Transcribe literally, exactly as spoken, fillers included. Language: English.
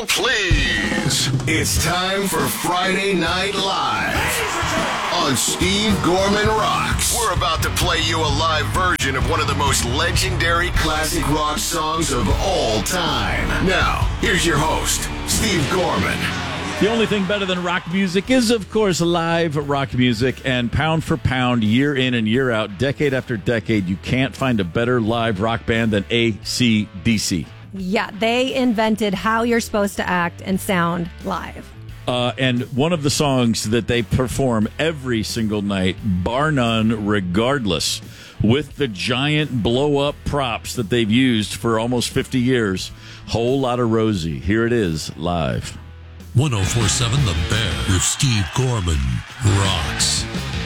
Hold, please. It's time for Friday Night Live on Steve Gorman Rocks. We're about to play you a live version of one of the most legendary classic rock songs of all time. Now, here's your host, Steve Gorman. The only thing better than rock music is, of course, live rock music. And pound for pound, year in and year out, decade after decade, you can't find a better live rock band than A C D C. Yeah, they invented how you're supposed to act and sound live. Uh, and one of the songs that they perform every single night, bar none, regardless, with the giant blow-up props that they've used for almost fifty years, Whole Lotta Rosie. Here it is, live. one oh four point seven The Bear with Steve Gorman rocks.